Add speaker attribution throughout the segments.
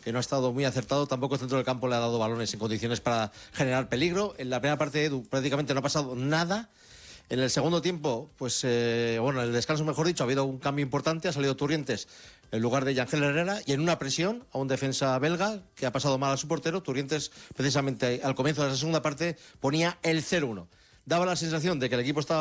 Speaker 1: que no ha estado muy acertado. Tampoco el centro del campo le ha dado balones en condiciones para generar peligro. En la primera parte, Edu, prácticamente no ha pasado nada. En el segundo tiempo, pues en el descanso, mejor dicho, ha habido un cambio importante. Ha salido Turrientes en lugar de Yangel Herrera, y en una presión a un defensa belga que ha pasado mal a su portero. Turrientes, precisamente al comienzo de la segunda parte, ponía el 0-1. Daba la sensación de que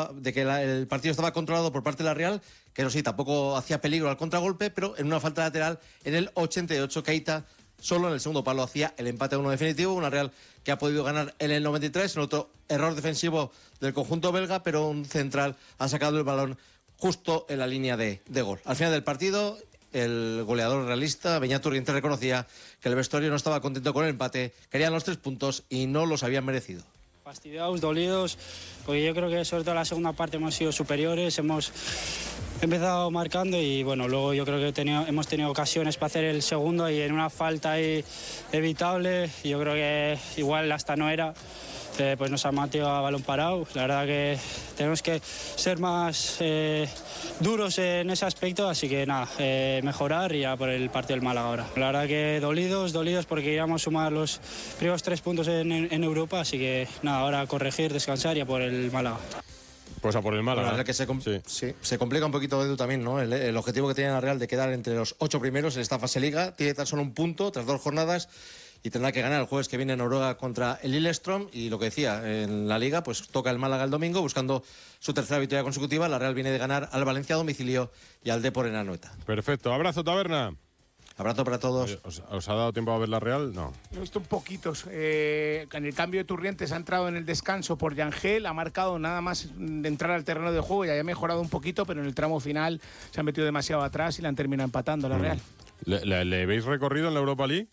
Speaker 1: el partido estaba controlado por parte de la Real, que no sí, tampoco hacía peligro al contragolpe, pero en una falta lateral en el 88, Keita solo en el segundo palo hacía el empate 1 definitivo. Una Real que ha podido ganar en el 93, en otro error defensivo del conjunto belga, pero un central ha sacado el balón justo en la línea de gol. Al final del partido, el goleador realista, Beñat Turrientes, reconocía que el vestuario no estaba contento con el empate, querían los 3 puntos y no los habían merecido.
Speaker 2: Fastidiados, dolidos, porque yo creo que sobre todo en la segunda parte hemos sido superiores, hemos empezado marcando y bueno, luego yo creo que hemos tenido ocasiones para hacer el segundo y en una falta ahí evitable, yo creo que igual hasta no era, pues nos ha metido a balón parado. La verdad que tenemos que ser más duros en ese aspecto, así que nada, mejorar y ya por el partido del Málaga ahora. La verdad que dolidos porque íbamos a sumar los primeros 3 puntos en Europa, así que nada, ahora corregir, descansar y a por el Málaga.
Speaker 3: Pues a por el Málaga.
Speaker 1: Bueno, la verdad que se complica un poquito, Edu, también, ¿no? El objetivo que tiene la Real de quedar entre los 8 primeros en esta fase liga, tiene tan solo un punto tras 2 jornadas y tendrá que ganar el jueves que viene en Noruega contra el Lillestrøm. Y lo que decía, en la liga pues toca el Málaga el domingo buscando su tercera victoria consecutiva. La Real viene de ganar al Valencia a domicilio y al Depor en Anoeta.
Speaker 3: Perfecto, abrazo, Taberna.
Speaker 1: Abrazo para todos.
Speaker 3: ¿Os ha dado tiempo a ver la Real? No.
Speaker 4: He visto un poquitos. En el cambio de Turrientes ha entrado en el descanso por Yangel, ha marcado nada más de entrar al terreno de juego y haya mejorado un poquito, pero en el tramo final se ha metido demasiado atrás y la han terminado empatando la Real.
Speaker 3: ¿Le veis recorrido en la Europa League?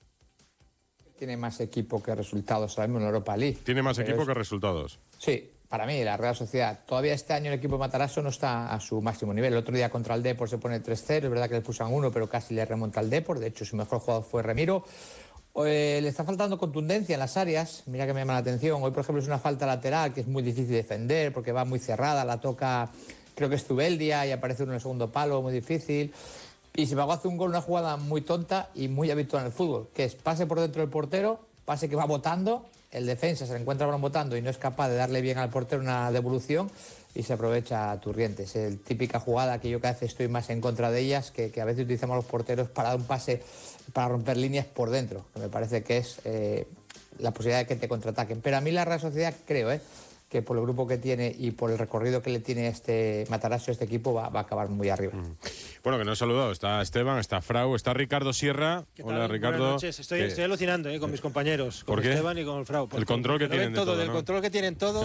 Speaker 5: Tiene más equipo que resultados ahora mismo en la Europa League.
Speaker 3: ¿Tiene más equipo que resultados?
Speaker 5: Sí, para mí, la Real Sociedad. Todavía este año el equipo de Matarazzo no está a su máximo nivel. El otro día contra el Depor se pone 3-0. Es verdad que le pusan 1, pero casi le remonta al Depor. De hecho, su mejor jugador fue Remiro. Le está faltando contundencia en las áreas. Mira que me llama la atención. Hoy, por ejemplo, es una falta lateral que es muy difícil defender porque va muy cerrada. La toca, creo que es Zubeldia, y aparece uno en el segundo palo, muy difícil. Y Simago hace un gol, una jugada muy tonta y muy habitual en el fútbol, que es pase por dentro del portero, pase que va botando, el defensa se le encuentra el balón botando y no es capaz de darle bien al portero una devolución y se aprovecha a Turrientes. Es típica jugada que yo cada vez estoy más en contra de ellas, que a veces utilizamos los porteros para dar un pase, para romper líneas por dentro, que me parece que es la posibilidad de que te contraataquen. Pero a mí la Real Sociedad creo que por el grupo que tiene y por el recorrido que le tiene este Matarazzo, este equipo va a acabar muy arriba.
Speaker 3: Bueno, que no he saludado. Está Esteban, está Frau, está Ricardo Sierra. Hola, Ricardo.
Speaker 6: Buenas noches. Estoy alucinando con mis compañeros, con Esteban y con el Frau.
Speaker 3: El control que tienen
Speaker 6: todo,
Speaker 3: ¿no?
Speaker 6: El control que tienen todo.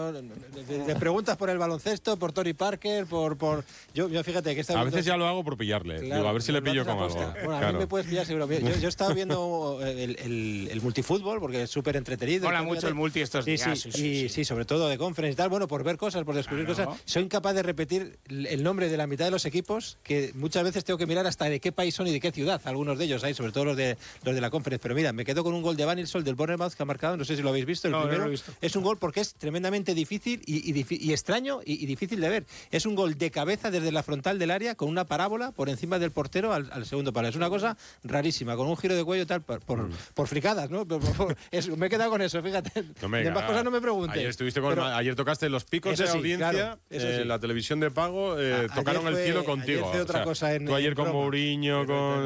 Speaker 6: Le preguntas por el baloncesto, por Tony Parker, yo fíjate que
Speaker 3: a veces ya lo hago por pillarle.
Speaker 6: Claro,
Speaker 3: digo, a ver si le pillo con algo.
Speaker 6: Bueno, a mí me puedes pillar seguro. Yo he estado viendo el multifútbol porque es súper entretenido.
Speaker 4: Mola mucho el multi estos días.
Speaker 6: Sí, sobre todo de conference y tal. Bueno, por ver cosas, por descubrir cosas. Soy incapaz de repetir el nombre de la mitad de los equipos, que muchas veces tengo que mirar hasta de qué país son y de qué ciudad. Algunos de ellos hay, sobre todo los de la conference. Pero mira, me quedo con un gol de Van Ilsol del Bournemouth que ha marcado. No sé si lo habéis visto. El primero
Speaker 4: no lo he visto.
Speaker 6: Es un gol porque es tremendamente difícil y extraño y difícil de ver. Es un gol de cabeza desde la frontal del área con una parábola por encima del portero al segundo palo. Es una cosa rarísima, con un giro de cuello tal por fricadas, ¿no? Me he quedado con eso, fíjate. De más cosas no me preguntes.
Speaker 3: Ayer tocaste los picos de audiencia,
Speaker 6: claro,
Speaker 3: la televisión de pago, tocaron el cielo contigo. Tú ayer con Mourinho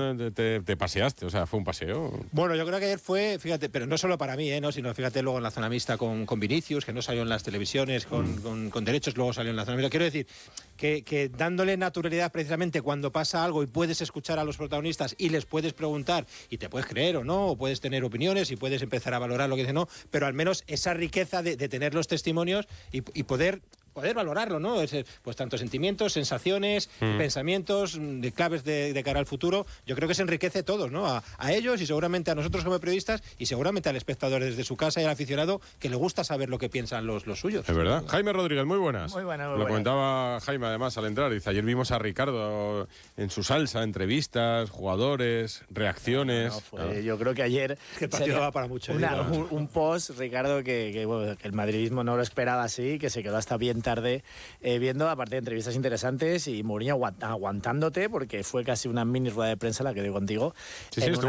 Speaker 3: te paseaste, o sea, fue un paseo.
Speaker 6: Bueno, yo creo que ayer fue, fíjate, pero no solo para mí, ¿no? Sino fíjate luego en la zona mixta con Vinicius, que no salió en las televisiones con derechos, luego salió en la zona mixta. Quiero decir que dándole naturalidad precisamente cuando pasa algo y puedes escuchar a los protagonistas y les puedes preguntar y te puedes creer o no, o puedes tener opiniones y puedes empezar a valorar lo que dicen, no, pero al menos esa riqueza de tener los testimonios y poder valorarlo, ¿no? Pues tanto sentimientos, sensaciones, pensamientos, de claves de cara al futuro. Yo creo que se enriquece a todos, ¿no? A ellos y seguramente a nosotros como periodistas y seguramente al espectador desde su casa y al aficionado que le gusta saber lo que piensan los suyos.
Speaker 3: Es verdad. Jaime Rodríguez, muy buenas.
Speaker 4: Muy buenas.
Speaker 3: Lo comentaba Jaime además al entrar. Dice, ayer vimos a Ricardo en su salsa, entrevistas, jugadores, reacciones.
Speaker 7: Yo creo que ayer
Speaker 6: el partido va para mucho.
Speaker 7: Un post, Ricardo, que el madridismo no lo esperaba así, que se quedó hasta bien tarde viendo, aparte de entrevistas interesantes y Mourinho aguantándote, porque fue casi una mini rueda de prensa la que dio contigo.
Speaker 3: Sí, estuvo